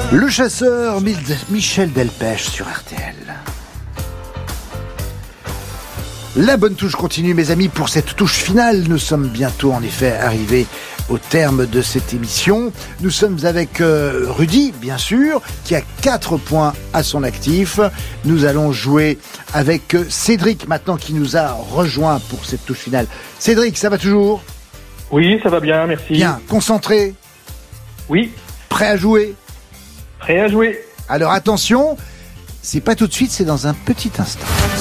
Le chasseur Michel Delpech sur RTL. La bonne touche continue, mes amis, pour cette touche finale. Nous sommes bientôt, en effet, arrivés au terme de cette émission. Nous sommes avec Rudy, bien sûr, qui a 4 points à son actif. Nous allons jouer avec Cédric, maintenant, qui nous a rejoint pour cette touche finale. Cédric, ça va toujours ? Oui, ça va bien, merci. Bien, concentré ? Oui. Prêt à jouer ? Prêt à jouer. Alors attention, c'est pas tout de suite, c'est dans un petit instant.